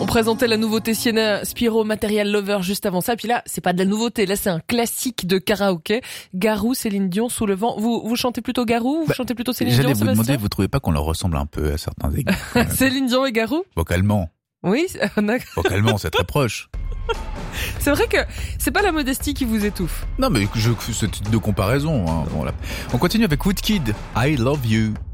On présentait la nouveauté Sienna Spiro Material Lover juste avant ça. Puis là, c'est pas de la nouveauté. Là, c'est un classique de karaoké. Garou, Céline Dion, Sous le vent. Vous chantez plutôt Garou ou vous chantez plutôt Céline Dion, J'allais Sébastien? vous demander, vous trouvez pas qu'on leur ressemble un peu à certains égards? Céline Dion et Garou? Vocalement. Oui, Vocalement, c'est très proche. c'est vrai que c'est pas la modestie qui vous étouffe. Non, mais ce type de comparaison. Hein. Bon, là. On continue avec Woodkid. I Love You.